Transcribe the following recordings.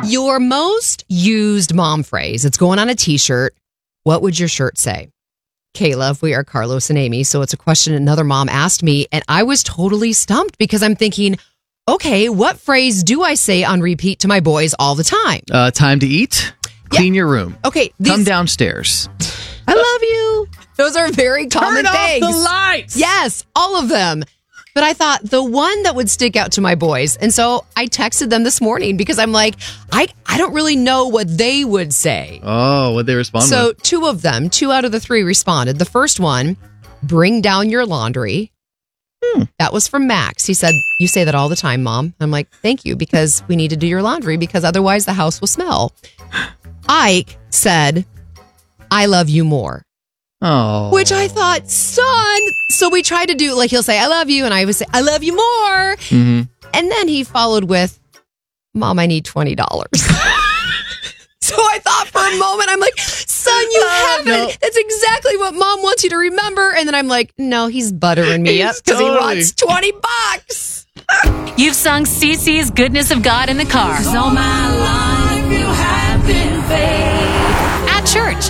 Your most used mom phrase. It's going on a t-shirt. What would your shirt say? Kayla, we are Carlos and Amy. So it's a question another mom asked me, and I was totally stumped because I'm thinking, okay, what phrase do I say on repeat to my boys all the time? Time to eat. Clean your room. Okay. Come downstairs. I love you. Those are very common things. Turn off the lights. Yes, all of them. But I thought the one that would stick out to my boys. And so I texted them this morning because I'm like, I don't really know what they would say. Oh, what'd they respond So with? 2 out of the 3 responded. The first one, bring down your laundry. That was from Max. He said, you say that all the time, Mom. I'm like, thank you, because we need to do your laundry because otherwise the house will smell. Ike said, I love you more. Oh. Which I thought, son. So we tried to do, like, he'll say, I love you. And I would say, I love you more. Mm-hmm. And then he followed with, Mom, I need $20. So I thought for a moment, I'm like, son, you haven't. No. That's exactly what Mom wants you to remember. And then I'm like, no, he's buttering me up because he wants $20. You've sung CeCe's Goodness of God in the car. 'Cause all my life you have been faithful. At church.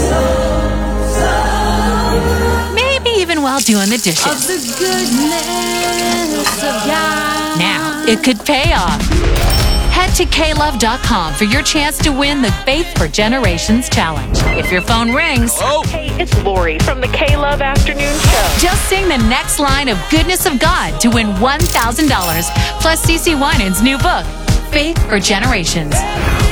Maybe even while doing the dishes. Of the goodness of God. Now, it could pay off. Head to klove.com for your chance to win the Faith for Generations Challenge. If your phone rings, Hey, it's Lori from the K-Love Afternoon Show. just sing the next line of Goodness of God to win $1,000 plus CeCe Winans' new book, Faith for Generations.